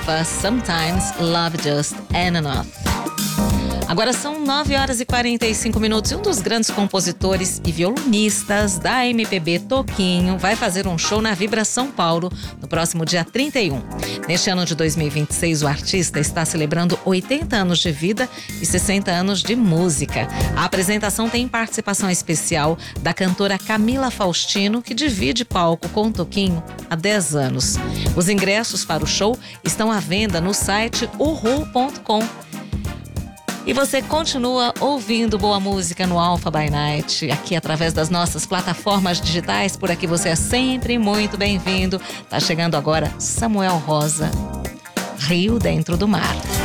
Khalifa, Sometimes Love Just Ain't Enough. Agora são 9h45 e um dos grandes compositores e violonistas da MPB, Toquinho, vai fazer um show na Vibra São Paulo no próximo dia 31. Neste ano de 2026, o artista está celebrando 80 anos de vida e 60 anos de música. A apresentação tem participação especial da cantora Camila Faustino, que divide palco com o Toquinho há 10 anos. Os ingressos para o show estão à venda no site uhu.com. E você continua ouvindo boa música no Alpha by Night, aqui através das nossas plataformas digitais. Por aqui você é sempre muito bem-vindo. Tá chegando agora Samuel Rosa, Rio Dentro do Mar.